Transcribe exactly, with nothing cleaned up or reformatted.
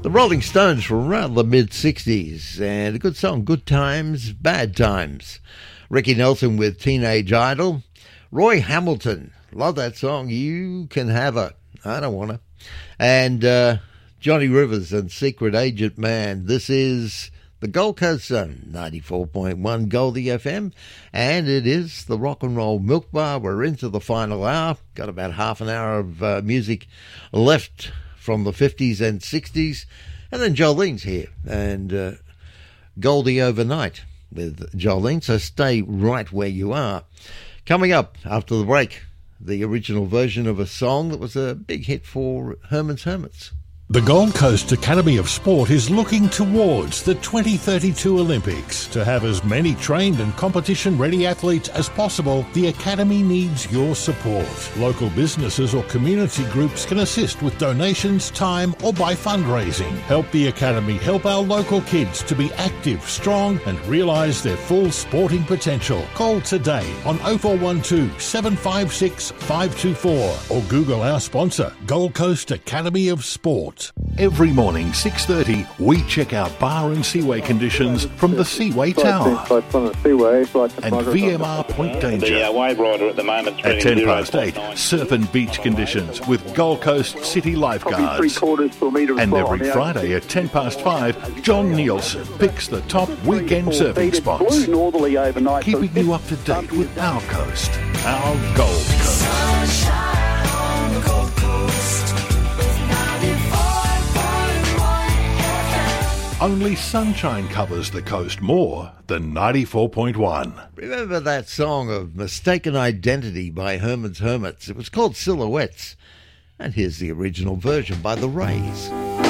The Rolling Stones from around the mid-sixties, and a good song, Good Times, Bad Times. Ricky Nelson with Teenage Idol. Roy Hamilton, love that song, You Can Have Her, I Don't Wanna. And uh, Johnny Rivers and Secret Agent Man. This is the Gold Coast Sun, ninety-four point one Goldie F M, and it is the Rock and Roll Milk Bar. We're into the final hour, got about half an hour of uh, music left from the fifties and sixties, and then Jolene's here, and uh, Goldie Overnight with Jolene, so stay right where you are. Coming up after the break, the original version of a song that was a big hit for Herman's Hermits. The Gold Coast Academy of Sport is looking towards the twenty thirty-two Olympics. To have as many trained and competition-ready athletes as possible, the Academy needs your support. Local businesses or community groups can assist with donations, time, or by fundraising. Help the Academy help our local kids to be active, strong, and realise their full sporting potential. Call today on oh four one two, seven five six, five two four or Google our sponsor, Gold Coast Academy of Sport. Every morning, six thirty, we check out bar and seaway conditions from the Seaway Tower and V M R Point Danger. The uh, wave rider at the moment at ten past eight, surf and beach conditions with Gold Coast City lifeguards. And every Friday at ten past five, John Nielsen picks the top weekend surfing spots, keeping you up to date with our coast, our Gold Coast. Only sunshine covers the coast more than ninety-four point one. Remember that song of Mistaken Identity by Herman's Hermits? It was called Silhouettes. And here's the original version by the Rays.